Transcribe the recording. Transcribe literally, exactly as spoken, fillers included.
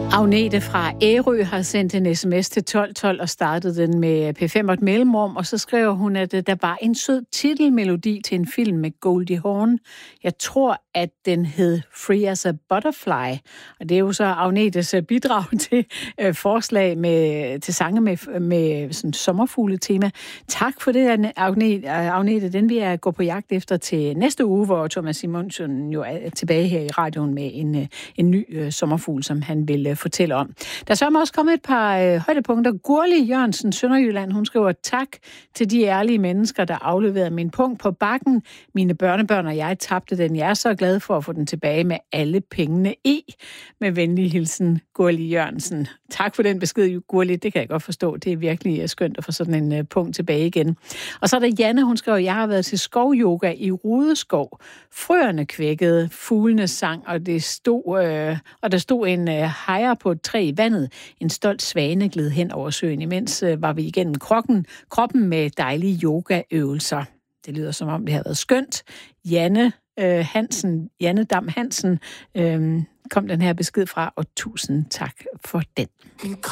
Agnete fra Ærø har sendt en sms til tolv tolv og startet den med P fem og et mellemrum, og så skriver hun, at der var en sød titelmelodi til en film med Goldie Hawn. Jeg tror, at den hed Free as a Butterfly, og det er jo så Agnetes bidrag til øh, forslag med, til sange med, med sådan sommerfugletema. Tak for det, Agnete. Agnete, den vil jeg gå på jagt efter til næste uge, hvor Thomas Simonsen jo er tilbage her i radioen med en, en ny øh, sommerfugl, som han vil øh, fortælle om. Der er så også kommet et par øh, højdepunkter. Gurli Jørgensen, Sønderjylland, hun skriver, tak til de ærlige mennesker, der afleverede min punkt på bakken. Mine børnebørn og jeg tabte den. Jeg er så glad for at få den tilbage med alle pengene i. Med venlig hilsen, Gurli Jørgensen. Tak for den besked, Gurli. Det kan jeg godt forstå. Det er virkelig skønt at få sådan en uh, punkt tilbage igen. Og så er der Janne, hun skriver, jeg har været til skovyoga i Rudeskov. Frøerne kvækkede, fuglene sang, og, det stod, øh, og der stod en øh, hejer på et træ i vandet. En stolt svane gled hen over søen. Imens øh, var vi igennem kroppen, kroppen med dejlige yogaøvelser. Det lyder som om, det har været skønt. Janne øh, Hansen, Janne Dam Hansen, øh, kom den her besked fra, og tusind tak for den.